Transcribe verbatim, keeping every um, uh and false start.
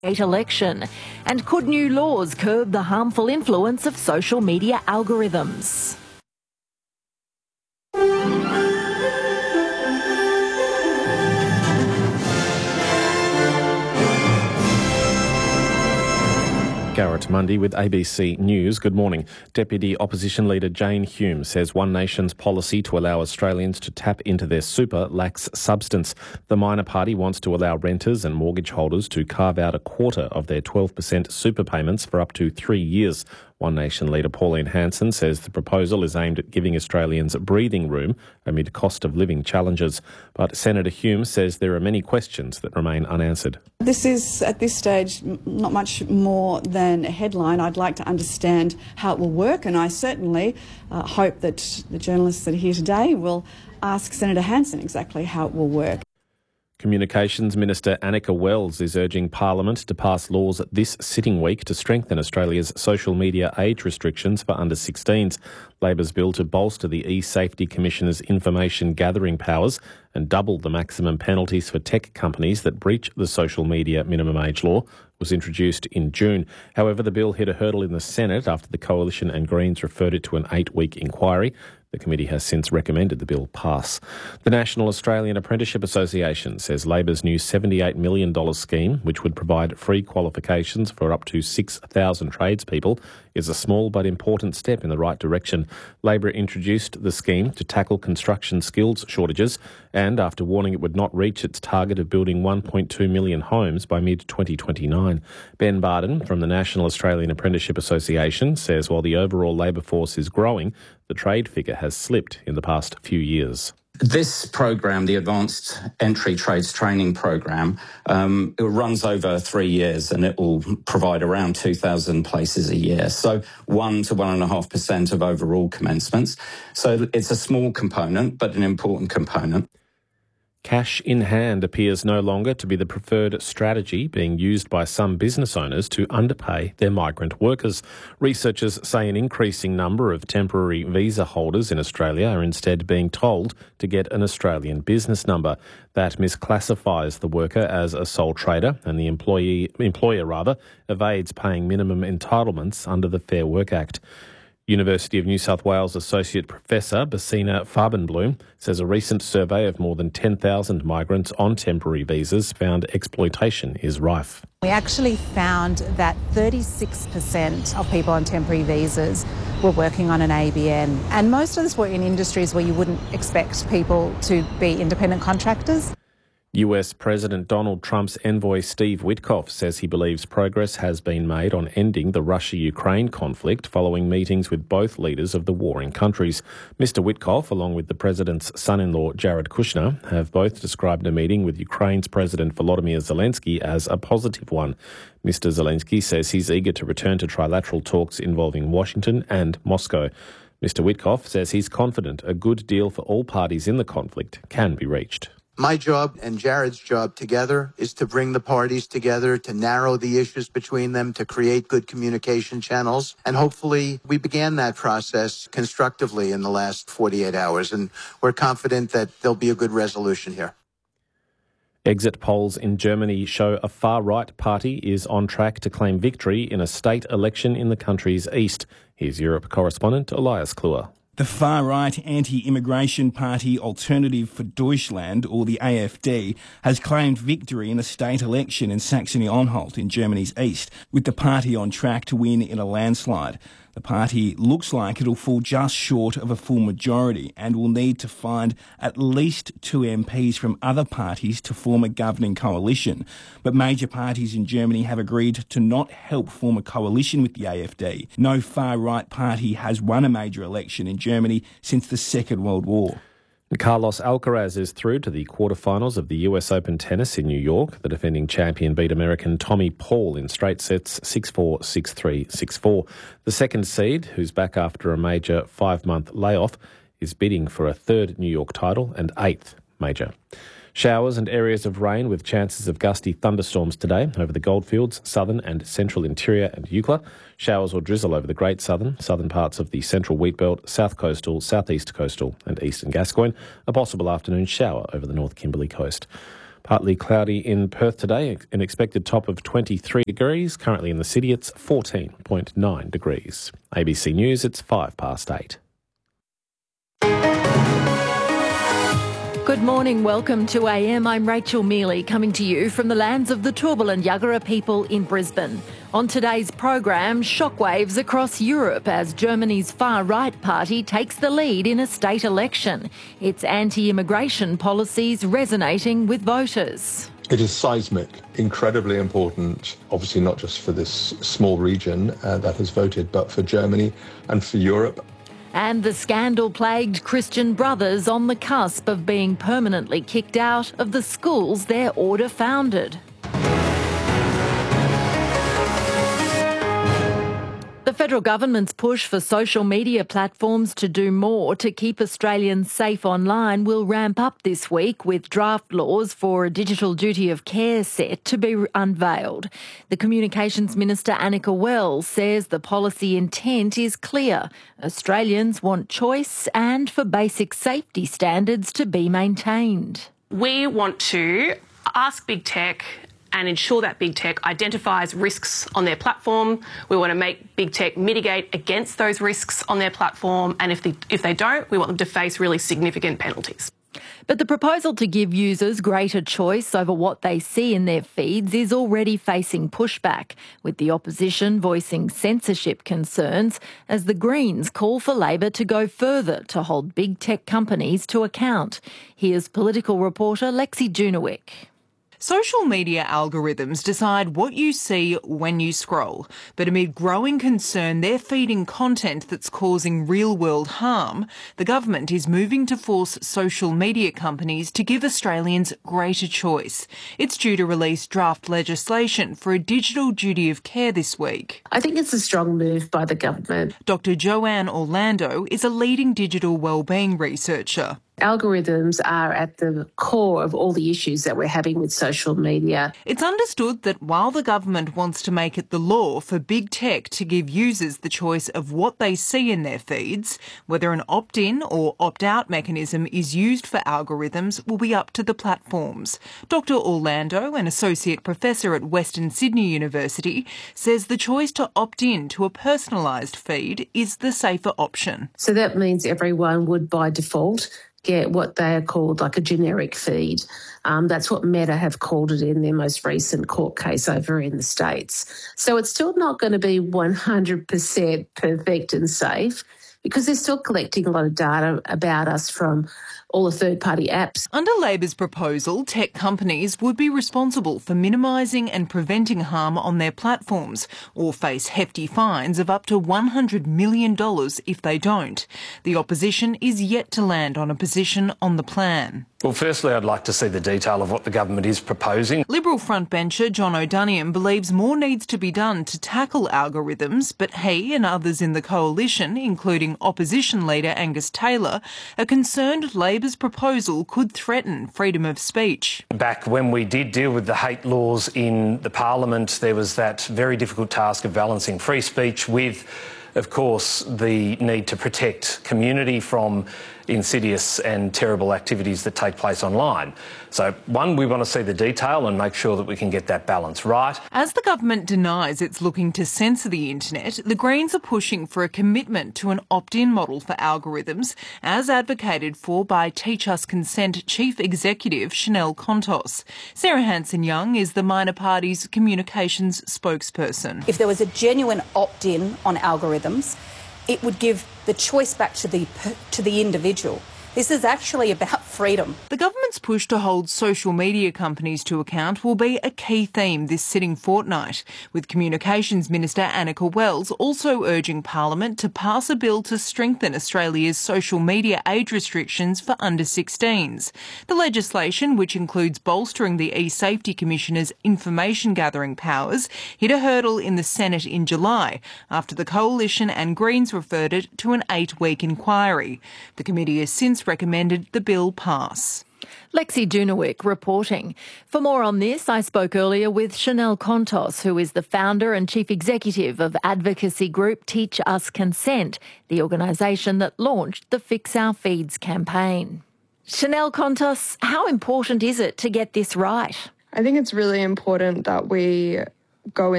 election? And could new laws curb the harmful influence of social media algorithms? Garrett Mundy with A B C News. Good morning. Deputy Opposition Leader Jane Hume says One Nation's policy to allow Australians to tap into their super lacks substance. The minor party wants to allow renters and mortgage holders to carve out a quarter of their twelve percent super payments for up to three years. One Nation leader Pauline Hanson says the proposal is aimed at giving Australians breathing room amid cost of living challenges. But Senator Hume says there are many questions that remain unanswered. This is, at this stage, not much more than a headline. I'd like to understand how it will work, and I certainly uh, hope that the journalists that are here today will ask Senator Hanson exactly how it will work. Communications Minister Annika Wells is urging Parliament to pass laws this sitting week to strengthen Australia's social media age restrictions for under sixteens. Labor's bill to bolster the E-Safety Commissioner's information gathering powers and double the maximum penalties for tech companies that breach the social media minimum age law was introduced in June. However, the bill hit a hurdle in the Senate after the Coalition and Greens referred it to an eight-week inquiry. The committee has since recommended the bill pass. The National Australian Apprenticeship Association says Labor's new seventy-eight million dollars scheme, which would provide free qualifications for up to six thousand tradespeople, is a small but important step in the right direction. Labor introduced the scheme to tackle construction skills shortages and after warning it would not reach its target of building one point two million homes by mid twenty twenty-nine. Ben Barden from the National Australian Apprenticeship Association says while the overall labour force is growing, the trade figure has slipped in the past few years. This program, the Advanced Entry Trades Training Program, um, it runs over three years and it will provide around two thousand places a year. So one to one and a half percent of overall commencements. So it's a small component, but an important component. Cash in hand appears no longer to be the preferred strategy being used by some business owners to underpay their migrant workers. Researchers say an increasing number of temporary visa holders in Australia are instead being told to get an Australian business number. That misclassifies the worker as a sole trader and the employee, employer rather, evades paying minimum entitlements under the Fair Work Act. University of New South Wales Associate Professor Basina Farbenbloom says a recent survey of more than ten thousand migrants on temporary visas found exploitation is rife. We actually found that thirty-six percent of people on temporary visas were working on an A B N, and most of us were in industries where you wouldn't expect people to be independent contractors. U S President Donald Trump's envoy Steve Witkoff says he believes progress has been made on ending the Russia-Ukraine conflict following meetings with both leaders of the warring countries. Mister Witkoff, along with the president's son-in-law Jared Kushner, have both described a meeting with Ukraine's President Volodymyr Zelensky as a positive one. Mister Zelensky says he's eager to return to trilateral talks involving Washington and Moscow. Mister Witkoff says he's confident a good deal for all parties in the conflict can be reached. My job and Jared's job together is to bring the parties together, to narrow the issues between them, to create good communication channels. And hopefully we began that process constructively in the last forty-eight hours. And we're confident that there'll be a good resolution here. Exit polls in Germany show a far-right party is on track to claim victory in a state election in the country's east. Here's Europe correspondent Elias Kluwer. The far-right anti-immigration party Alternative for Deutschland, or the A F D, has claimed victory in a state election in Saxony-Anhalt in Germany's east, with the party on track to win in a landslide. The party looks like it'll fall just short of a full majority and will need to find at least two M Ps from other parties to form a governing coalition. But major parties in Germany have agreed to not help form a coalition with the A F D. No far-right party has won a major election in Germany since the Second World War. Carlos Alcaraz is through to the quarterfinals of the U S Open tennis in New York. The defending champion beat American Tommy Paul in straight sets six four, six three, six four. The second seed, who's back after a major five-month layoff, is bidding for a third New York title and eighth major. Showers and areas of rain with chances of gusty thunderstorms today over the Goldfields, southern and central interior and Eucla. Showers or drizzle over the Great Southern, southern parts of the central Wheatbelt, south coastal, southeast coastal and eastern Gascoyne. A possible afternoon shower over the North Kimberley coast. Partly cloudy in Perth today, an expected top of twenty-three degrees. Currently in the city, it's fourteen point nine degrees. A B C News, it's five past eight. Good morning, welcome to A M. I'm Rachel Mealy, coming to you from the lands of the Turrbal and Yagara people in Brisbane. On today's program, shockwaves across Europe as Germany's far-right party takes the lead in a state election. Its anti-immigration policies resonating with voters. It is seismic, incredibly important, obviously not just for this small region uh, that has voted, but for Germany and for Europe. And the scandal-plagued Christian Brothers on the cusp of being permanently kicked out of the schools their order founded. The federal government's push for social media platforms to do more to keep Australians safe online will ramp up this week, with draft laws for a digital duty of care set to be unveiled. The Communications Minister Annika Wells says the policy intent is clear. Australians want choice and for basic safety standards to be maintained. We want to ask Big Tech and ensure that Big Tech identifies risks on their platform. We want to make Big Tech mitigate against those risks on their platform, and if they, if they don't, we want them to face really significant penalties. But the proposal to give users greater choice over what they see in their feeds is already facing pushback, with the opposition voicing censorship concerns as the Greens call for Labor to go further to hold big tech companies to account. Here's political reporter Lexi Junowick. Social media algorithms decide what you see when you scroll, but amid growing concern they're feeding content that's causing real-world harm, the government is moving to force social media companies to give Australians greater choice. It's due to release draft legislation for a digital duty of care this week. I think it's a strong move by the government. Doctor Joanne Orlando is a leading digital wellbeing researcher. Algorithms are at the core of all the issues that we're having with social media. It's understood that while the government wants to make it the law for big tech to give users the choice of what they see in their feeds, whether an opt-in or opt-out mechanism is used for algorithms will be up to the platforms. Doctor Orlando, an associate professor at Western Sydney University, says the choice to opt in to a personalised feed is the safer option. So that means everyone would, by default, get what they are called like a generic feed. Um, that's what Meta have called it in their most recent court case over in the States. So it's still not going to be one hundred percent perfect and safe because they're still collecting a lot of data about us from all the third-party apps. Under Labor's proposal, tech companies would be responsible for minimising and preventing harm on their platforms or face hefty fines of up to one hundred million dollars if they don't. The opposition is yet to land on a position on the plan. Well, firstly, I'd like to see the detail of what the government is proposing. Liberal frontbencher John O'Doniam believes more needs to be done to tackle algorithms, but he and others in the coalition, including opposition leader Angus Taylor, are concerned Labor's proposal could threaten freedom of speech. Back when we did deal with the hate laws in the Parliament, there was that very difficult task of balancing free speech with, of course, the need to protect community from insidious and terrible activities that take place online. So, one, we want to see the detail and make sure that we can get that balance right. As the government denies it's looking to censor the internet, the Greens are pushing for a commitment to an opt-in model for algorithms, as advocated for by Teach Us Consent Chief Executive Chanel Contos. Sarah Hanson-Young is the minor party's communications spokesperson. If there was a genuine opt-in on algorithms, it would give the choice back to the to the individual. This is actually about freedom. The government's push to hold social media companies to account will be a key theme this sitting fortnight, with Communications Minister Annika Wells also urging Parliament to pass a bill to strengthen Australia's social media age restrictions for under sixteens. The legislation, which includes bolstering the eSafety Commissioner's information gathering powers, hit a hurdle in the Senate in July after the Coalition and Greens referred it to an eight-week inquiry. The committee has since recommended the bill pass. Lexi Junowick reporting. For more on this, I spoke earlier with Chanel Contos, who is the founder and chief executive of advocacy group Teach Us Consent, the organisation that launched the Fix Our Feeds campaign. Chanel Contos, how important is it to get this right? I think it's really important that we go